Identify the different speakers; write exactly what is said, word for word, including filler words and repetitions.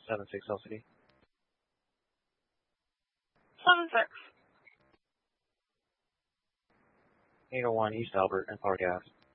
Speaker 1: seven six L C D.
Speaker 2: seven six.
Speaker 1: eight oh one East Albert, Empire Gas.